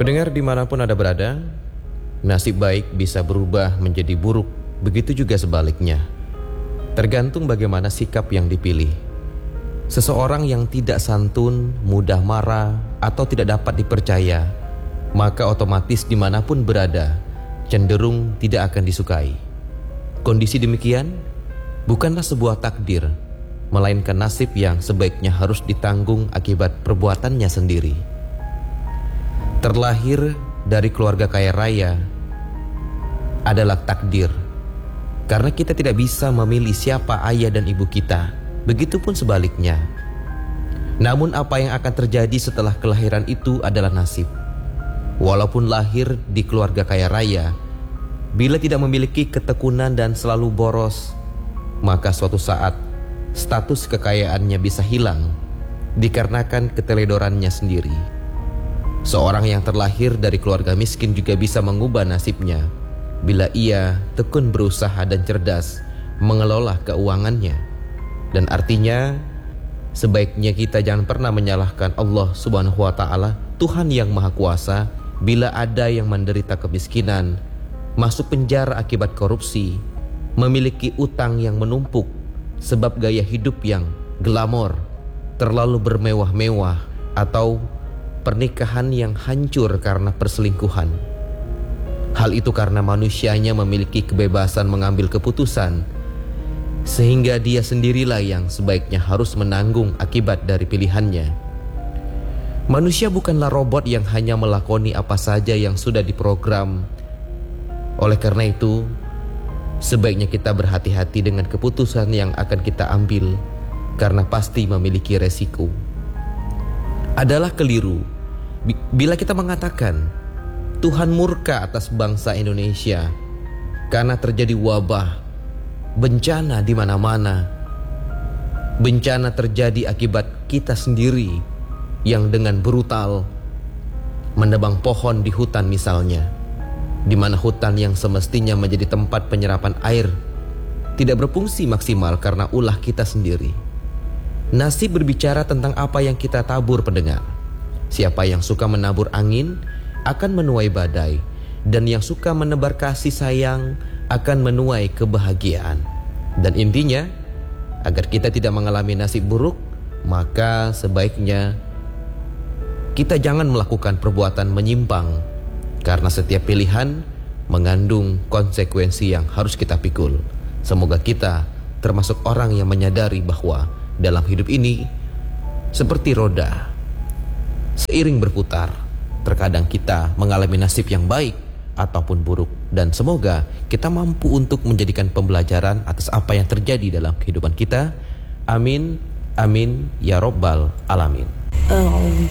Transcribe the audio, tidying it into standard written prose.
Pendengar dimanapun Anda berada, nasib baik bisa berubah menjadi buruk, begitu juga sebaliknya. Tergantung bagaimana sikap yang dipilih. Seseorang yang tidak santun, mudah marah, atau tidak dapat dipercaya, maka otomatis dimanapun berada, cenderung tidak akan disukai. Kondisi demikian bukanlah sebuah takdir, melainkan nasib yang sebaiknya harus ditanggung akibat perbuatannya sendiri. Terlahir dari keluarga kaya raya adalah takdir, karena kita tidak bisa memilih siapa ayah dan ibu kita, begitupun sebaliknya. Namun apa yang akan terjadi setelah kelahiran itu adalah nasib. Walaupun lahir di keluarga kaya raya, bila tidak memiliki ketekunan dan selalu boros, maka suatu saat status kekayaannya bisa hilang dikarenakan keteledorannya sendiri. Seorang yang terlahir dari keluarga miskin juga bisa mengubah nasibnya bila ia tekun berusaha dan cerdas mengelola keuangannya. Dan artinya, sebaiknya kita jangan pernah menyalahkan Allah Subhanahu wa Ta'ala, Tuhan yang Maha Kuasa, bila ada yang menderita kemiskinan, masuk penjara akibat korupsi, memiliki utang yang menumpuk sebab gaya hidup yang glamor, terlalu bermewah-mewah, atau pernikahan yang hancur karena perselingkuhan. Hal itu karena manusianya memiliki kebebasan mengambil keputusan, sehingga dia sendirilah yang sebaiknya harus menanggung akibat dari pilihannya. Manusia bukanlah robot yang hanya melakoni apa saja yang sudah diprogram. Oleh karena itu, sebaiknya kita berhati-hati dengan keputusan yang akan kita ambil, karena pasti memiliki resiko. Adalah keliru bila kita mengatakan Tuhan murka atas bangsa Indonesia karena terjadi wabah, bencana di mana-mana. Bencana terjadi akibat kita sendiri yang dengan brutal menebang pohon di hutan misalnya, di mana hutan yang semestinya menjadi tempat penyerapan air tidak berfungsi maksimal karena ulah kita sendiri. Nasib berbicara tentang apa yang kita tabur, pendengar. Siapa yang suka menabur angin akan menuai badai, dan yang suka menebar kasih sayang akan menuai kebahagiaan. Dan intinya, agar kita tidak mengalami nasib buruk, maka sebaiknya kita jangan melakukan perbuatan menyimpang, karena setiap pilihan mengandung konsekuensi yang harus kita pikul. Semoga kita termasuk orang yang menyadari bahwa dalam hidup ini seperti roda, seiring berputar, terkadang kita mengalami nasib yang baik ataupun buruk. Dan semoga kita mampu untuk menjadikan pembelajaran atas apa yang terjadi dalam kehidupan kita. Amin, amin, ya robbal alamin.